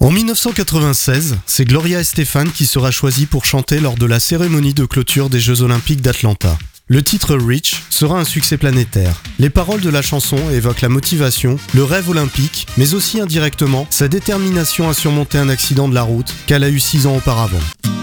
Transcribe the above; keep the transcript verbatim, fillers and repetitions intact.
En dix-neuf cent quatre-vingt-seize, c'est Gloria Estefan qui sera choisie pour chanter lors de la cérémonie de clôture des Jeux Olympiques d'Atlanta. Le titre Reach sera un succès planétaire. Les paroles de la chanson évoquent la motivation, le rêve olympique, mais aussi indirectement sa détermination à surmonter un accident de la route qu'elle a eu six ans auparavant.